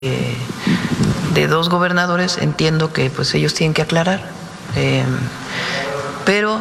de dos gobernadores, entiendo que pues ellos tienen que aclarar, pero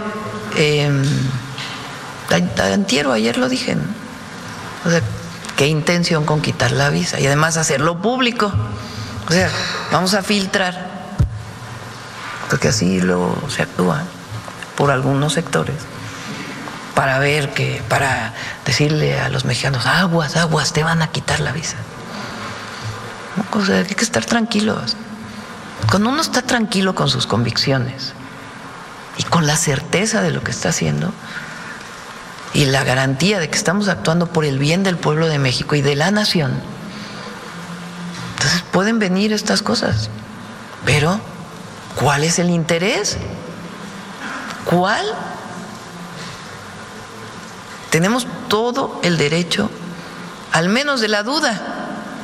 ayer lo dije, ¿no? O sea, qué intención con quitar la visa y además hacerlo público, o sea, vamos a filtrar, porque así se actúa por algunos sectores, para decirle a los mexicanos, aguas, te van a quitar la visa. O sea, hay que estar tranquilos. Cuando uno está tranquilo con sus convicciones y con la certeza de lo que está haciendo y la garantía de que estamos actuando por el bien del pueblo de México y de la nación, entonces pueden venir estas cosas. Pero, ¿cuál es el interés? ¿Cuál? Tenemos todo el derecho, al menos de la duda.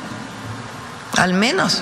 Al menos.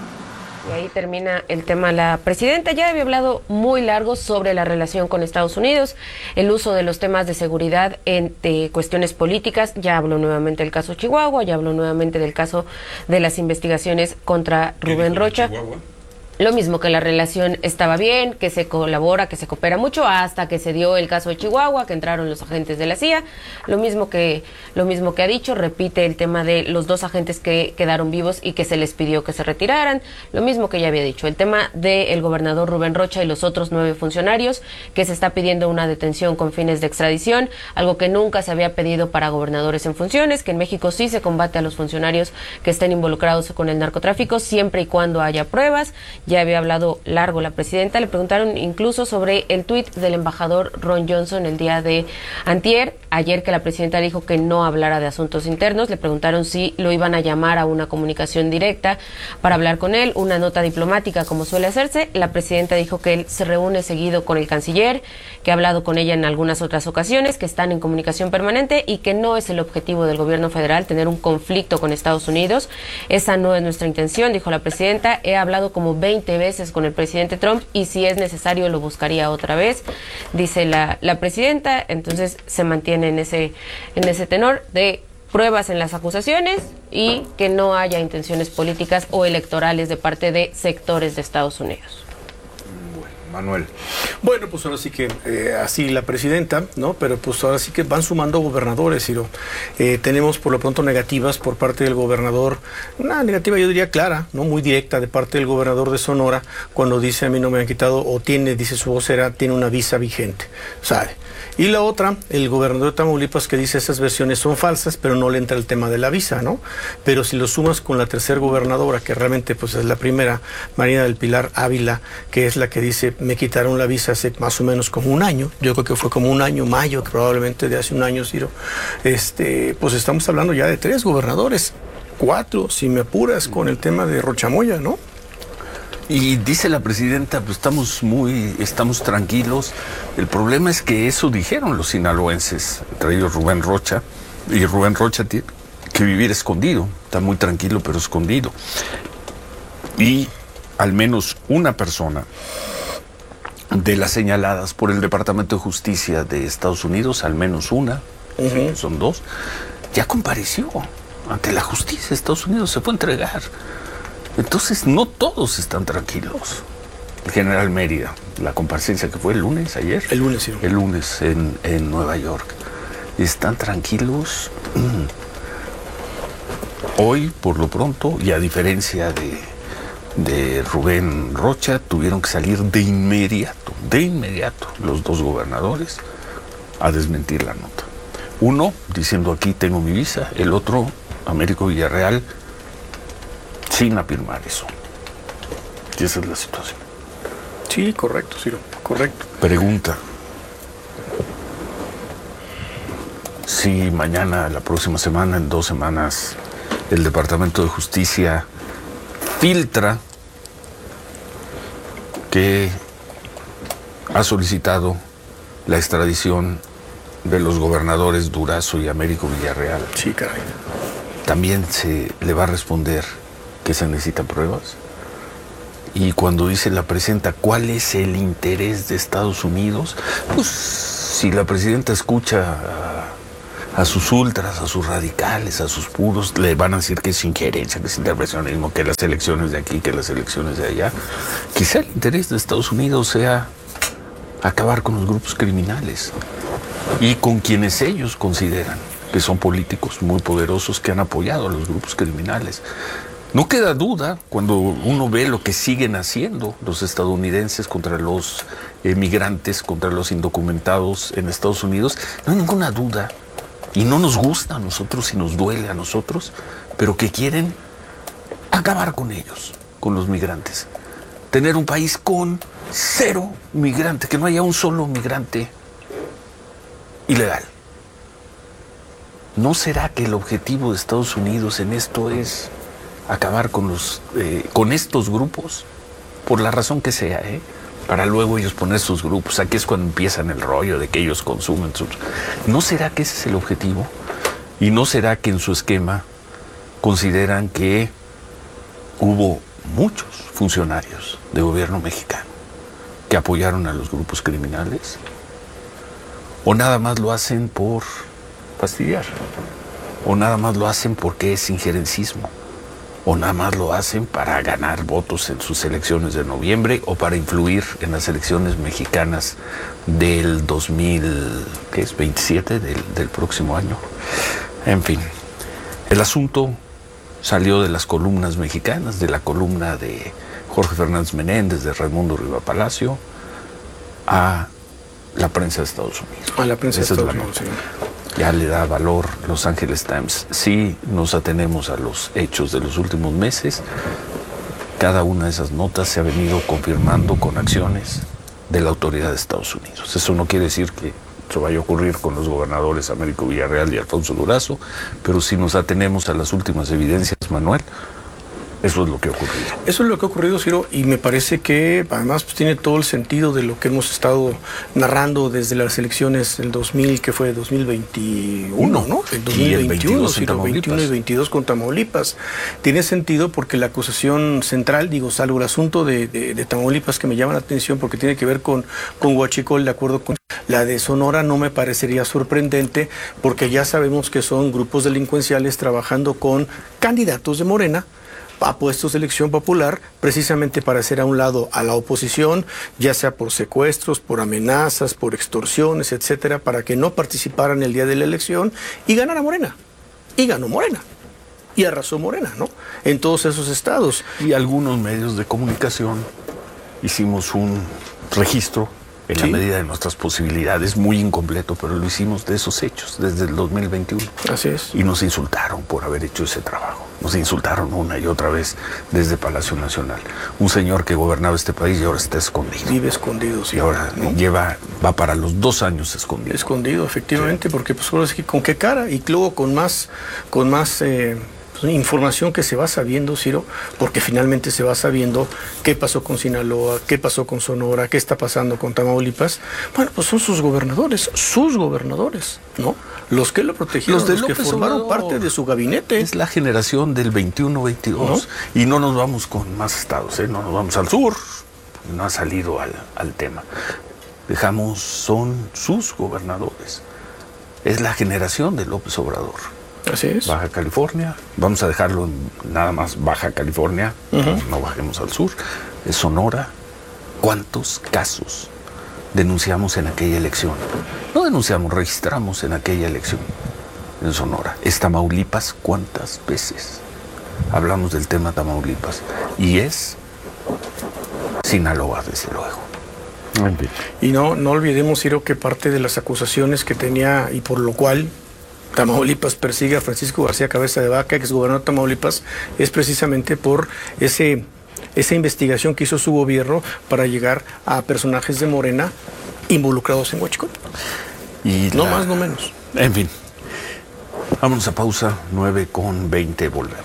Y ahí termina el tema. La presidenta ya había hablado muy largo sobre la relación con Estados Unidos, el uso de los temas de seguridad en cuestiones políticas. Ya habló nuevamente del caso Chihuahua, ya habló nuevamente del caso de las investigaciones contra Rubén Rocha. Lo mismo, que la relación estaba bien, que se colabora, que se coopera mucho, hasta que se dio el caso de Chihuahua, que entraron los agentes de la CIA. Lo mismo que ha dicho, repite el tema de los dos agentes que quedaron vivos y que se les pidió que se retiraran. Lo mismo que ya había dicho, el tema del gobernador Rubén Rocha y los otros 9 funcionarios, que se está pidiendo una detención con fines de extradición, algo que nunca se había pedido para gobernadores en funciones, que en México sí se combate a los funcionarios que estén involucrados con el narcotráfico, siempre y cuando haya pruebas. Ya había hablado largo la presidenta. Le preguntaron incluso sobre el tuit del embajador Ron Johnson el día de antier. Ayer, que la presidenta dijo que no hablara de asuntos internos, le preguntaron si lo iban a llamar a una comunicación directa para hablar con él, una nota diplomática como suele hacerse. La presidenta dijo que él se reúne seguido con el canciller, que ha hablado con ella en algunas otras ocasiones, que están en comunicación permanente y que no es el objetivo del gobierno federal tener un conflicto con Estados Unidos. Esa no es nuestra intención, dijo la presidenta. He hablado como 20 veces con el presidente Trump y si es necesario lo buscaría otra vez, dice la presidenta. Entonces se mantiene en ese tenor de pruebas en las acusaciones y que no haya intenciones políticas o electorales de parte de sectores de Estados Unidos. Manuel. Bueno, pues ahora sí que así la presidenta, ¿no? Pero pues ahora sí que van sumando gobernadores, Ciro. Tenemos por lo pronto negativas por parte del gobernador, una negativa yo diría clara, ¿no? Muy directa de parte del gobernador de Sonora, cuando dice a mí no me han quitado, o dice su vocera, tiene una visa vigente, ¿sabe? Y la otra, el gobernador de Tamaulipas, que dice esas versiones son falsas, pero no le entra el tema de la visa, ¿no? Pero si lo sumas con la tercera gobernadora, que realmente pues es la primera, Marina del Pilar Ávila, que es la que dice, me quitaron la visa hace más o menos como un año, yo creo que fue como un año, mayo, probablemente de hace un año, Ciro, pues estamos hablando ya de 3 gobernadores, 4, si me apuras, con el tema de Rochamoya, ¿no? Y dice la presidenta, pues estamos tranquilos. El problema es que eso dijeron los sinaloenses, entre ellos Rubén Rocha, y Rubén Rocha tiene que vivir escondido, está muy tranquilo pero escondido. Y al menos una persona de las señaladas por el Departamento de Justicia de Estados Unidos, al menos una, son 2, ya compareció ante la justicia de Estados Unidos, se fue a entregar. Entonces, no todos están tranquilos. El general Mérida, la comparecencia que fue el lunes, ayer. El lunes, sí. El lunes en Nueva York. ¿Están tranquilos? Hoy, por lo pronto, y a diferencia de Rubén Rocha, tuvieron que salir de inmediato, los 2 gobernadores a desmentir la nota. Uno, diciendo aquí tengo mi visa, el otro, Américo Villarreal, sin afirmar eso. Y esa es la situación. Sí, correcto, Ciro, correcto. Pregunta. Si mañana, la próxima semana, en 2 semanas, el Departamento de Justicia filtra que ha solicitado la extradición de los gobernadores Durazo y Américo Villarreal. Sí, caray. También se le va a responder que se necesitan pruebas. Y cuando dice la presidenta, ¿cuál es el interés de Estados Unidos? Pues si la presidenta escucha a sus ultras, a sus radicales, a sus puros, le van a decir que es injerencia, que es intervencionismo, que las elecciones de aquí, que las elecciones de allá. Quizá el interés de Estados Unidos sea acabar con los grupos criminales y con quienes ellos consideran que son políticos muy poderosos que han apoyado a los grupos criminales. No queda duda cuando uno ve lo que siguen haciendo los estadounidenses contra los migrantes, contra los indocumentados en Estados Unidos. No hay ninguna duda, y no nos gusta a nosotros y nos duele a nosotros, pero que quieren acabar con ellos, con los migrantes. Tener un país con 0 migrantes, que no haya un solo migrante ilegal. ¿No será que el objetivo de Estados Unidos en esto es acabar con estos grupos? Por la razón que sea, para luego ellos poner sus grupos. Aquí es cuando empiezan el rollo de que ellos consumen sus... ¿No será que ese es el objetivo? ¿Y no será que en su esquema consideran que hubo muchos funcionarios de gobierno mexicano que apoyaron a los grupos criminales? ¿O nada más lo hacen por fastidiar? ¿O nada más lo hacen porque es injerencismo? ¿O nada más lo hacen para ganar votos en sus elecciones de noviembre o para influir en las elecciones mexicanas del 2027, del próximo año? En fin, el asunto salió de las columnas mexicanas, de la columna de Jorge Fernández Menéndez, de Raimundo Riva Palacio, a la prensa de Estados Unidos. A la prensa de Estados Unidos, sí. Ya le da valor Los Angeles Times. Sí, nos atenemos a los hechos de los últimos meses. Cada una de esas notas se ha venido confirmando con acciones de la autoridad de Estados Unidos. Eso no quiere decir que eso vaya a ocurrir con los gobernadores Américo Villarreal y Alfonso Durazo, pero si nos atenemos a las últimas evidencias, Manuel, eso es lo que ha ocurrido. Eso es lo que ha ocurrido, Ciro, y me parece que además pues, tiene todo el sentido de lo que hemos estado narrando desde las elecciones del 2000, que fue 2021, ¿no? El 2021, Ciro, 21 y 22 con Tamaulipas. Tiene sentido porque la acusación central, digo, salvo el asunto de Tamaulipas que me llama la atención porque tiene que ver con Huachicol, de acuerdo con la de Sonora, no me parecería sorprendente porque ya sabemos que son grupos delincuenciales trabajando con candidatos de Morena a puestos de elección popular, precisamente para hacer a un lado a la oposición, ya sea por secuestros, por amenazas, por extorsiones, etcétera, para que no participaran el día de la elección y ganara Morena. Y ganó Morena. Y arrasó Morena, ¿no? En todos esos estados. Y algunos medios de comunicación hicimos un registro en la medida de nuestras posibilidades, muy incompleto, pero lo hicimos de esos hechos desde el 2021. Así es. Y nos insultaron por haber hecho ese trabajo. Nos insultaron una y otra vez desde Palacio Nacional. Un señor que gobernaba este país y ahora está escondido. Vive escondido, sí. Y ahora ¿no? va para los 2 años escondido. Escondido, efectivamente, sí. Porque pues ahora es que con qué cara y luego con más información que se va sabiendo, Ciro, porque finalmente se va sabiendo qué pasó con Sinaloa, qué pasó con Sonora, qué está pasando con Tamaulipas. Bueno, pues son sus gobernadores, ¿no? Los que lo protegieron, los que formaron parte de su gabinete. Es la generación del 21-22, ¿no? Y no nos vamos con más estados, no nos vamos al sur, no ha salido al tema. Son sus gobernadores. Es la generación de López Obrador. Así es. Baja California, vamos a dejarlo en nada más Baja California, no bajemos al sur, es Sonora. ¿Cuántos casos denunciamos en aquella elección? No denunciamos, registramos en aquella elección en Sonora. Es Tamaulipas, ¿cuántas veces hablamos del tema Tamaulipas? Y es Sinaloa, desde luego. Y no olvidemos, Ciro, que parte de las acusaciones que tenía y por lo cual Tamaulipas persigue a Francisco García Cabeza de Vaca, exgobernador de Tamaulipas, es precisamente por esa investigación que hizo su gobierno para llegar a personajes de Morena involucrados en Huachicol. Y no más, no menos. En fin, vámonos a pausa, 9:20, volvemos.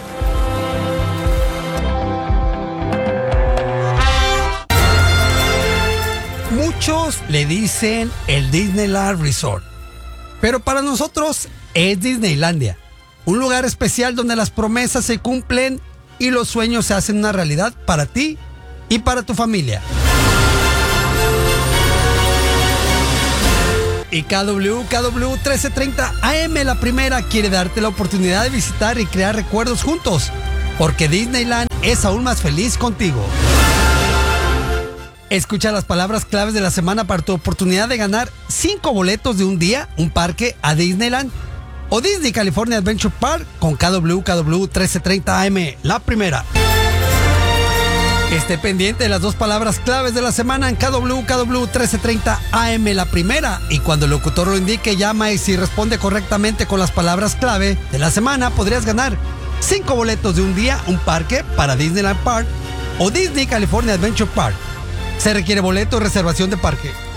Muchos le dicen el Disneyland Resort, pero para nosotros es Disneylandia, un lugar especial donde las promesas se cumplen y los sueños se hacen una realidad para ti y para tu familia. y KWKW 1330 AM La Primera quiere darte la oportunidad de visitar y crear recuerdos juntos, porque Disneyland es aún más feliz contigo. Escucha las palabras claves de la semana para tu oportunidad de ganar 5 boletos de un día, un parque a Disneyland o Disney California Adventure Park con KWKW 1330 AM La Primera. Esté pendiente de las 2 palabras claves de la semana en KWKW 1330 AM La Primera, y cuando el locutor lo indique, llama y si responde correctamente con las palabras clave de la semana podrías ganar 5 boletos de un día, un parque para Disneyland Park o Disney California Adventure Park. Se requiere boleto o reservación de parque.